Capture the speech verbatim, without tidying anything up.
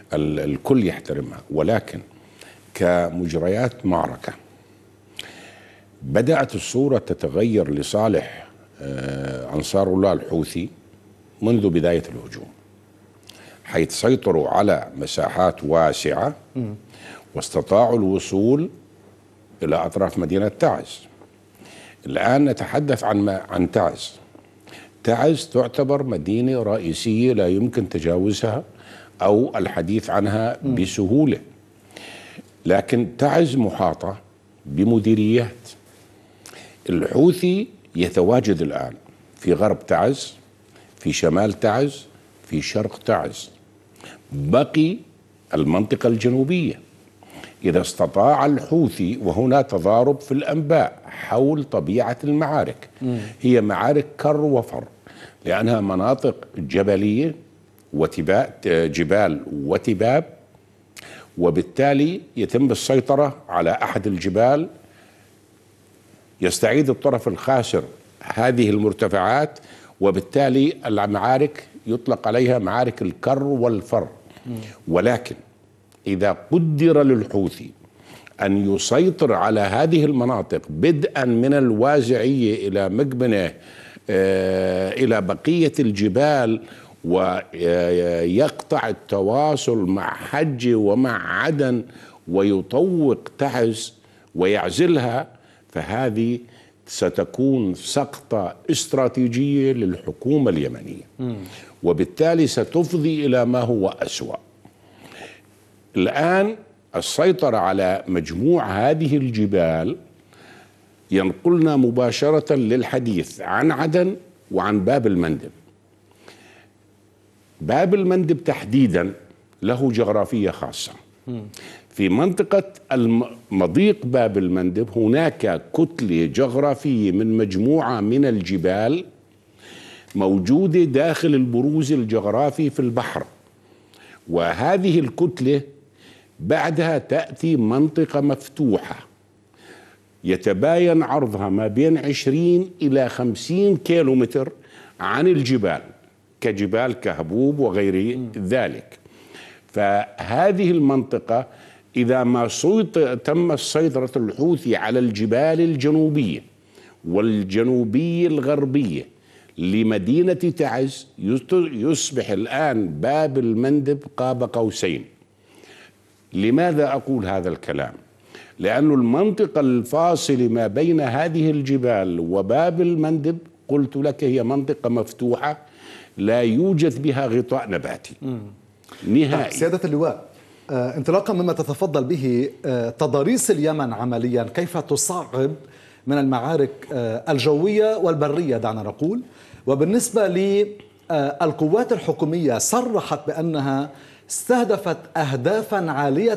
الكل يحترمها، ولكن كمجريات معركة بدأت الصورة تتغير لصالح أنصار الله الحوثي منذ بداية الهجوم، حيث سيطروا على مساحات واسعة واستطاعوا الوصول إلى أطراف مدينة تعز. الآن نتحدث عن عن تعز. تعز تعتبر مدينة رئيسية لا يمكن تجاوزها أو الحديث عنها بسهولة، لكن تعز محاطة بمديريات. الحوثي يتواجد الآن في غرب تعز، في شمال تعز، في شرق تعز، بقي المنطقة الجنوبية. إذا استطاع الحوثي، وهنا تضارب في الأنباء حول طبيعة المعارك، هي معارك كر وفر، لأنها مناطق جبلية وتباب جبال وتباب، وبالتالي يتم السيطرة على أحد الجبال، يستعيد الطرف الخاسر هذه المرتفعات، وبالتالي المعارك يطلق عليها معارك الكر والفر. ولكن إذا قدر للحوثي أن يسيطر على هذه المناطق بدءا من الوازعية إلى مقبنة إلى بقية الجبال، ويقطع التواصل مع حجة ومع عدن ويطوق تعز ويعزلها، فهذه ستكون سقطة استراتيجية للحكومة اليمنية، وبالتالي ستفضي إلى ما هو أسوأ. الآن السيطرة على مجموع هذه الجبال ينقلنا مباشرة للحديث عن عدن وعن باب المندب. باب المندب تحديدا له جغرافية خاصة. في منطقة مضيق باب المندب هناك كتلة جغرافية من مجموعة من الجبال موجودة داخل البروز الجغرافي في البحر، وهذه الكتلة بعدها تأتي منطقة مفتوحة يتباين عرضها ما بين عشرين إلى خمسين كيلو متر عن الجبال، كجبال كهبوب وغير ذلك. فهذه المنطقة إذا ما تم سيطرة الحوثي على الجبال الجنوبية والجنوبية الغربية لمدينة تعز، يصبح الآن باب المندب قاب قوسين. لماذا أقول هذا الكلام؟ لأن المنطقة الفاصلة ما بين هذه الجبال وباب المندب قلت لك هي منطقة مفتوحة لا يوجد بها غطاء نباتي نهائي. سيادة اللواء، انطلاقا مما تتفضل به، تضاريس اليمن عمليا كيف تصعب من المعارك الجوية والبرية دعنا نقول، وبالنسبة للقوات الحكومية صرحت بأنها استهدفت أهدافا عالية